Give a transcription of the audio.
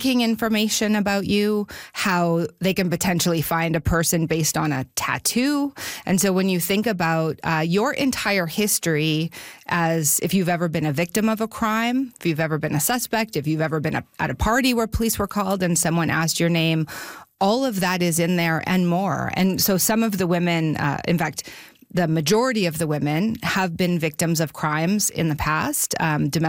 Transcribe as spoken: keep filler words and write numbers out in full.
tracking information about you, how they can potentially find a person based on a tattoo. And so when you think about uh, your entire history, as if you've ever been a victim of a crime, if you've ever been a suspect, if you've ever been a, at a party where police were called and someone asked your name, all of that is in there and more. And so some of the women, uh, in fact, the majority of the women have been victims of crimes in the past, um, domestic